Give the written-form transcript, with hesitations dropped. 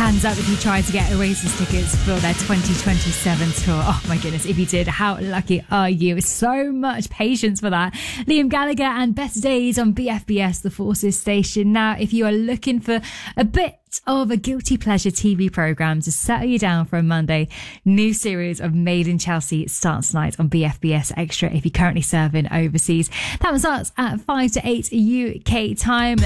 Hands up if you tried to get Oasis tickets for their 2027 tour. Oh my goodness, if you did, how lucky are you? So much patience for that. Liam Gallagher and Better Days on BFBS, the Forces station. Now, if you are looking for a bit of a guilty pleasure TV programme to settle you down for a Monday, new series of Made in Chelsea starts tonight on BFBS Extra if you're currently serving overseas. That one starts at 5 to 8 UK time.